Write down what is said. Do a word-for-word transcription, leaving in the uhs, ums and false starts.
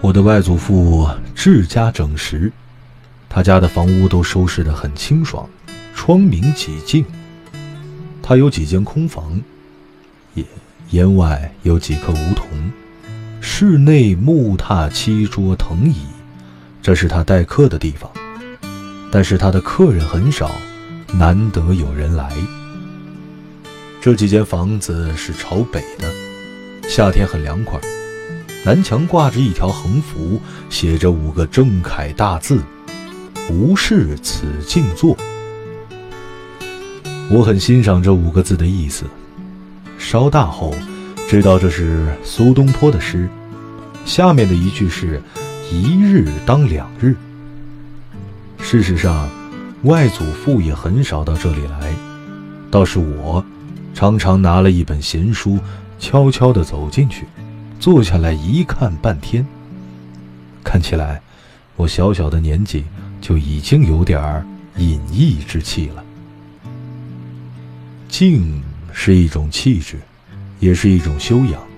我的外祖父治家整实，他家的房屋都收拾得很清爽，窗明几净。他有几间空房，也檐外有几棵梧桐，室内木榻七桌藤椅，这是他待客的地方。但是他的客人很少，难得有人来。这几间房子是朝北的，夏天很凉快。南墙挂着一条横幅，写着五个正楷大字：无事此静坐。我很欣赏这五个字的意思，稍大后知道这是苏东坡的诗，下面的一句是一日当两日。事实上，外祖父也很少到这里来，倒是我常常拿了一本闲书，悄悄地走进去，坐下来一看半天。看起来我小小的年纪就已经有点隐逸之气了。静是一种气质，也是一种修养。